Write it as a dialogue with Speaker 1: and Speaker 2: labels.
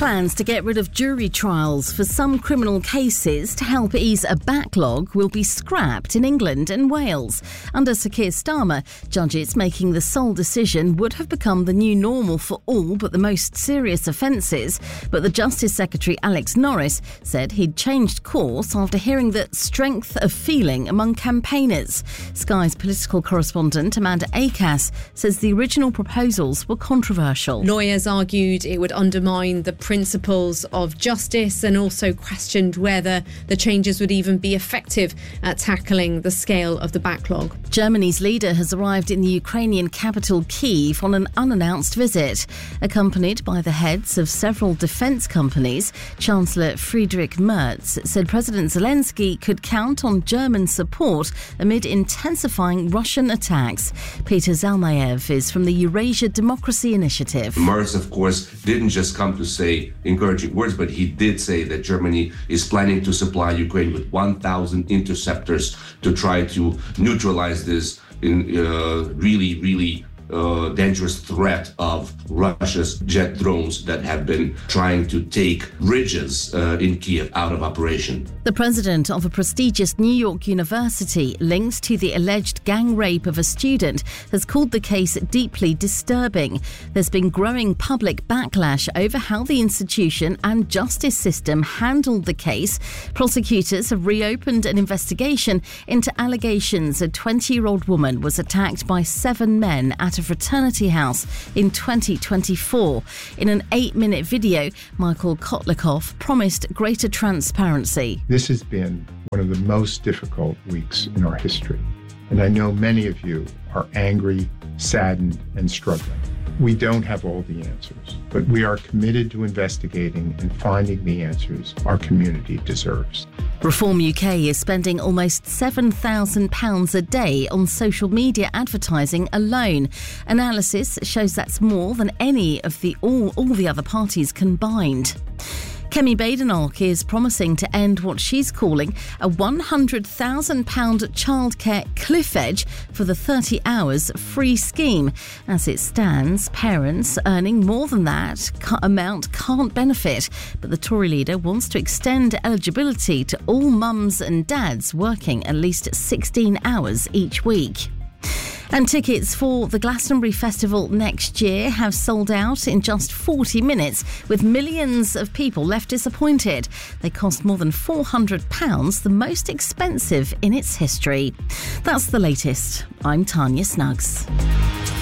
Speaker 1: Plans to get rid of jury trials for some criminal cases to help ease a backlog will be scrapped in England and Wales. Under Sir Keir Starmer, judges making the sole decision would have become the new normal for all but the most serious offences. But the Justice Secretary Alex Norris said he'd changed course after hearing the strength of feeling among campaigners. Sky's political correspondent Amanda Acas says the original proposals were controversial.
Speaker 2: Lawyers argued it would undermine the principles of justice and also questioned whether the changes would even be effective at tackling the scale of the backlog.
Speaker 1: Germany's leader has arrived in the Ukrainian capital Kyiv on an unannounced visit. Accompanied by the heads of several defence companies, Chancellor Friedrich Merz said President Zelensky could count on German support amid intensifying Russian attacks. Peter Zalmayev is from the Eurasia Democracy Initiative.
Speaker 3: Merz, of course, didn't just come to say encouraging words, but he did say that Germany is planning to supply Ukraine with 1,000 interceptors to try to neutralize this really dangerous threat of Russia's jet drones that have been trying to take bridges in Kiev out of operation.
Speaker 1: The president of a prestigious New York university linked to the alleged gang rape of a student has called the case deeply disturbing. There's been growing public backlash over how the institution and justice system handled the case. Prosecutors have reopened an investigation into allegations a 20-year-old woman was attacked by 7 men at a fraternity house in 2024. In an 8-minute video, Michael Kotlikov promised greater transparency.
Speaker 4: This has been one of the most difficult weeks in our history, and I know many of you are angry, saddened, and struggling. We don't have all the answers, but we are committed to investigating and finding the answers our community deserves.
Speaker 1: Reform UK is spending almost £7,000 a day on social media advertising alone. Analysis shows that's more than any of all the other parties combined. Kemi Badenoch is promising to end what she's calling a £100,000 childcare cliff edge for the 30 hours free scheme. As it stands, parents earning more than that amount can't benefit, but the Tory leader wants to extend eligibility to all mums and dads working at least 16 hours each week. And tickets for the Glastonbury Festival next year have sold out in just 40 minutes, with millions of people left disappointed. They cost more than £400, the most expensive in its history. That's the latest. I'm Tanya Snuggs.